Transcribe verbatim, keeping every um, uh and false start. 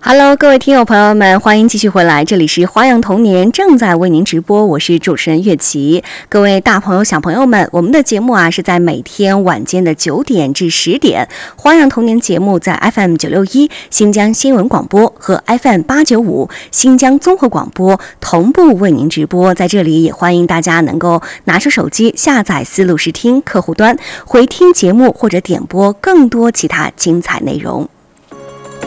Hello， 各位听友朋友们，欢迎继续回来，这里是花样童年正在为您直播，我是主持人月琪。各位大朋友小朋友们，我们的节目啊是在每天晚间的九点至十点，花样童年节目在 F M 九六一新疆新闻广播和 F M 八九五新疆综合广播同步为您直播。在这里也欢迎大家能够拿出手机下载思路视听客户端，回听节目或者点播更多其他精彩内容。